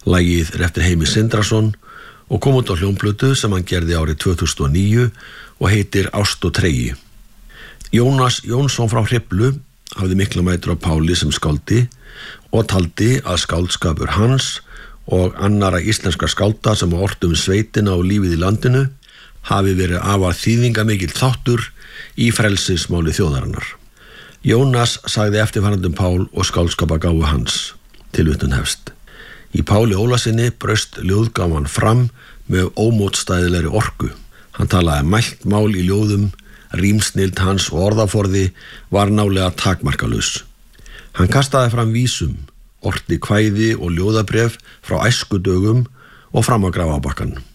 Lagið er eftir Heimi Sindrason og kom út á hljómplötu sem hann gerði árið 2009 og heitir Ást og tregi. Jónas Jónsson frá Hriflu hafði mikla mætur á Páli sem skáldi og taldi að skáldskapur hans og annara íslenskra skálda sem ortu sveitina og lífið í landinu hafi verið afar þýðingamikill þáttur í frelsismáli þjóðarinnar. Jónas sagði eftirfarandi Pál og skáldskapagáfu hans, tilvitnun hefst. Í Páli Ólasyni braust ljóðgáfan fram með ómótstæðilegri orku. Hann talaði mælt mál í ljóðum, rímsnild hans og orðaforði var nálega takmarkalaus. Hann kastaði fram vísum, orti kvæði og ljóðabref frá æskudögum og fram á grafabakkann.